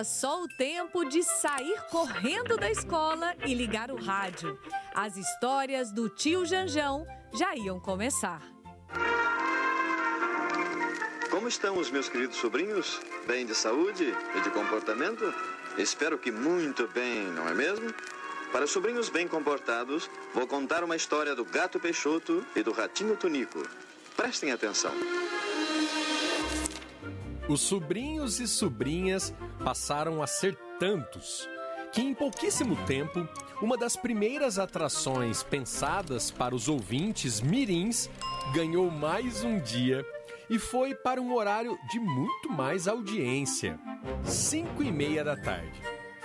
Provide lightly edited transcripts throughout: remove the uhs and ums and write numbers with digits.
Só o tempo de sair correndo da escola e ligar o rádio. As histórias do tio Janjão já iam começar. Como estão os meus queridos sobrinhos? Bem de saúde e de comportamento? Espero que muito bem, não é mesmo? Para os sobrinhos bem comportados, vou contar uma história do Gato Peixoto e do Ratinho Tunico. Prestem atenção. Os sobrinhos e sobrinhas passaram a ser tantos que, em pouquíssimo tempo, uma das primeiras atrações pensadas para os ouvintes mirins ganhou mais um dia e foi para um horário de muito mais audiência, 5:30 da tarde.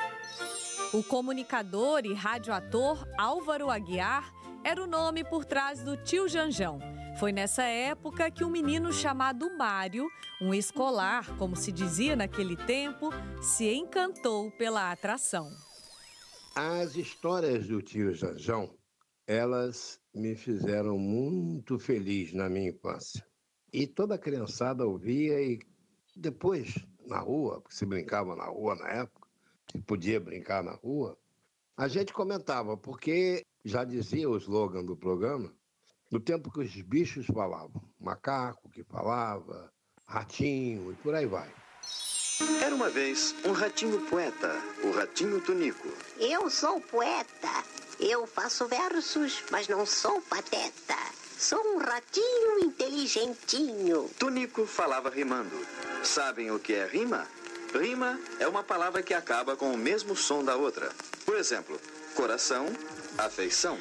O comunicador e radioator Álvaro Aguiar era o nome por trás do tio Janjão. Foi nessa época que um menino chamado Mário, um escolar, como se dizia naquele tempo, se encantou pela atração. As histórias do tio Janjão, elas me fizeram muito feliz na minha infância. E toda a criançada ouvia e depois, na rua, porque se brincava na rua na época, se podia brincar na rua, a gente comentava, porque já dizia o slogan do programa, no tempo que os bichos falavam, macaco que falava, ratinho e por aí vai. Era uma vez um ratinho poeta, o Ratinho Tunico. Eu sou poeta, eu faço versos, mas não sou pateta. Sou um ratinho inteligentinho. Tunico falava rimando. Sabem o que é rima? Rima é uma palavra que acaba com o mesmo som da outra. Por exemplo, coração, afeição.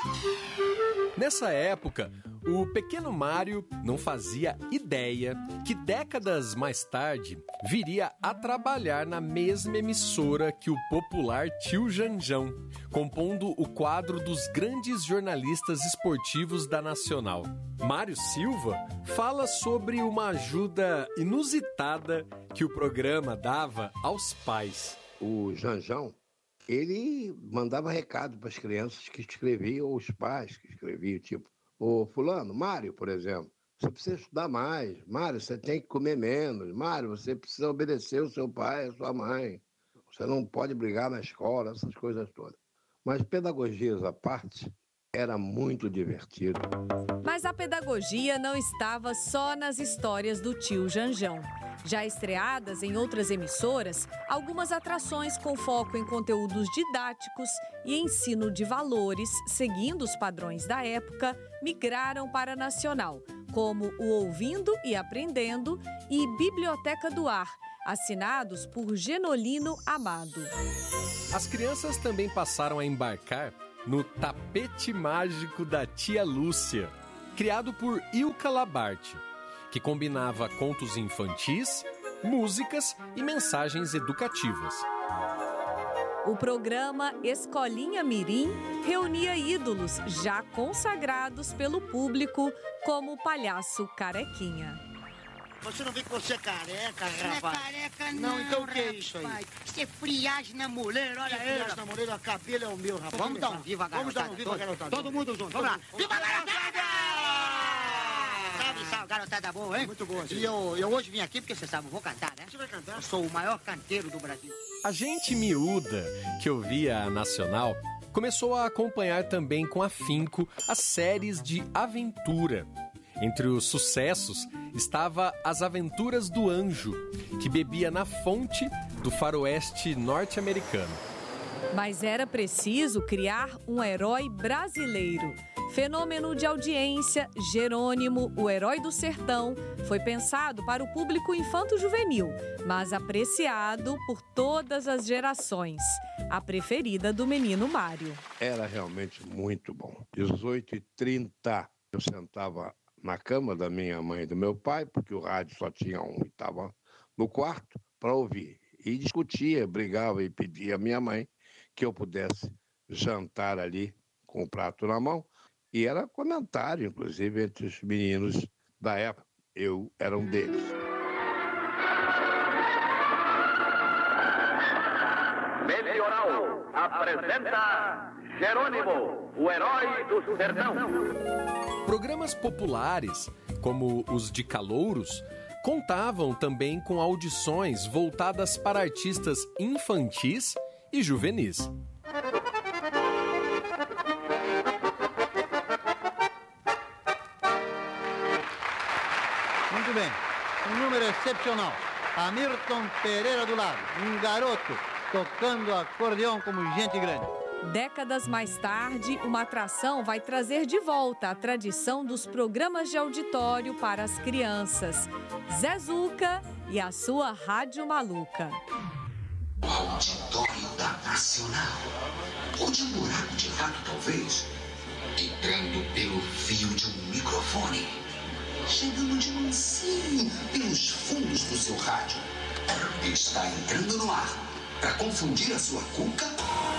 Nessa época, o pequeno Mário não fazia ideia que décadas mais tarde viria a trabalhar na mesma emissora que o popular tio Janjão, compondo o quadro dos grandes jornalistas esportivos da Nacional. Mário Silva fala sobre uma ajuda inusitada que o programa dava aos pais. O Janjão, ele mandava recado para as crianças que escreviam, ou os pais que escreviam, tipo, ô fulano, Mário, por exemplo, você precisa estudar mais, Mário, você tem que comer menos, Mário, você precisa obedecer o seu pai, a sua mãe, você não pode brigar na escola, essas coisas todas. Mas pedagogias à parte, era muito divertido. Mas a pedagogia não estava só nas histórias do tio Janjão. Já estreadas em outras emissoras, algumas atrações com foco em conteúdos didáticos e ensino de valores, seguindo os padrões da época, migraram para a Nacional, como o Ouvindo e Aprendendo e Biblioteca do Ar, assinados por Genolino Amado. As crianças também passaram a embarcar no Tapete Mágico da Tia Lúcia, criado por Ilka Labarte, que combinava contos infantis, músicas e mensagens educativas. O programa Escolinha Mirim reunia ídolos já consagrados pelo público, como o palhaço Carequinha. Você não vê que você é careca, rapaz? Não é careca, não. Então o que é isso aí? Isso é friagem na mulher, olha aí. Friagem na mulher, o cabelo é o meu, rapaz. Vamos dar um viva a garotada. Vamos dar um viva a garotada. Todo mundo junto, vamos lá. Viva a garotada! Salve, garotada boa, hein? Muito boa, sim. E eu hoje vim aqui porque você sabe, eu vou cantar, né? Você vai cantar? Eu sou o maior canteiro do Brasil. A gente miúda que ouvia a Nacional começou a acompanhar também com afinco as séries de aventura. Entre os sucessos estava As Aventuras do Anjo, que bebia na fonte do faroeste norte-americano. Mas era preciso criar um herói brasileiro. Fenômeno de audiência, Jerônimo, o herói do sertão, foi pensado para o público infanto-juvenil, mas apreciado por todas as gerações. A preferida do menino Mário. Era realmente muito bom. 18h30, eu sentava na cama da minha mãe e do meu pai, porque o rádio só tinha um e estava no quarto, para ouvir. E discutia, brigava e pedia à minha mãe que eu pudesse jantar ali com o prato na mão. E era comentário, inclusive, entre os meninos da época. Eu era um deles. Meteoral apresenta Jerônimo, o herói do sertão. Programas populares, como os de calouros, contavam também com audições voltadas para artistas infantis e juvenis. Muito bem, um número excepcional. Hamilton Pereira do Lago, um garoto tocando acordeão como gente grande. Décadas mais tarde, uma atração vai trazer de volta a tradição dos programas de auditório para as crianças. Zezuca e a sua Rádio Maluca. O auditório da Nacional. Ou de um buraco de rato, talvez. Entrando pelo fio de um microfone. Chegando de mansinho pelos fundos do seu rádio. Está entrando no ar para confundir a sua cuca